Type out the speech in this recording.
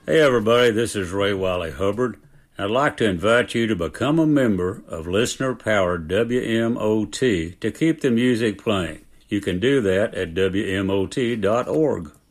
Hey everybody, this is Ray Wiley Hubbard. I'd like to invite you to become a member of listener-powered WMOT to keep the music playing. You can do that at WMOT.org.